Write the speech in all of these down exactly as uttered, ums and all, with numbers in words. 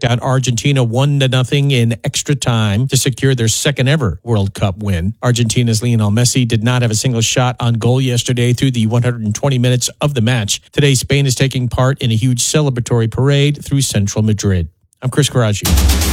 out Argentina one to nothing in extra time to secure their second ever World Cup win. Argentina's Lionel Messi did not have a single shot on goal yesterday through the one hundred twenty minutes of the match. Today, Spain is taking part in a huge celebratory parade through central Madrid. I'm Chris Karaji.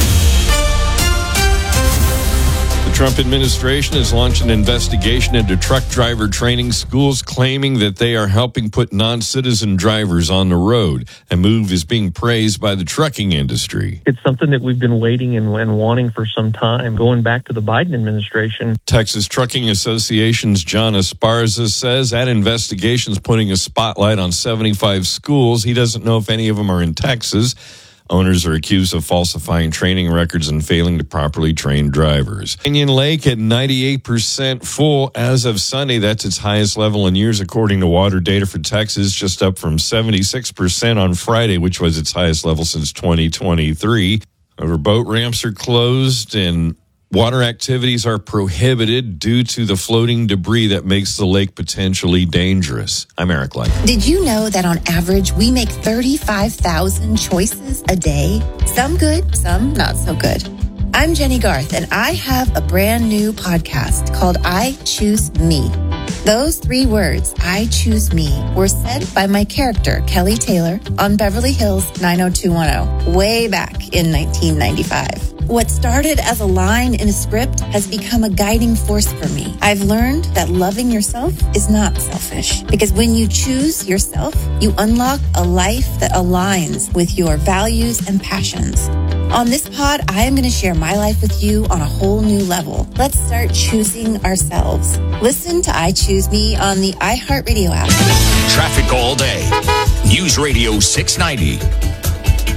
The Trump administration has launched an investigation into truck driver training schools, claiming that they are helping put non-citizen drivers on the road. A move is being praised by the trucking industry. It's something that we've been waiting and, and wanting for some time, going back to the Biden administration. Texas Trucking Association's John Esparza says that investigation is putting a spotlight on seventy-five schools. He doesn't know if any of them are in Texas. Owners are accused of falsifying training records and failing to properly train drivers. Canyon Lake at ninety-eight percent full as of Sunday. That's its highest level in years, according to water data for Texas, just up from seventy-six percent on Friday, which was its highest level since twenty twenty-three. However, boat ramps are closed and water activities are prohibited due to the floating debris that makes the lake potentially dangerous. I'm Eric Light. Did you know that on average, we make thirty-five thousand choices a day? Some good, some not so good. I'm Jenny Garth, and I have a brand new podcast called I Choose Me. Those three words, I choose me, were said by my character, Kelly Taylor, on Beverly Hills nine oh two one oh, way back in nineteen ninety-five. What started as a line in a script has become a guiding force for me. I've learned that loving yourself is not selfish, because when you choose yourself, you unlock a life that aligns with your values and passions. On this pod, I am going to share my life with you on a whole new level. Let's start choosing ourselves. Listen to I Choose Me on the iHeartRadio app. Traffic all day. News Radio six ninety.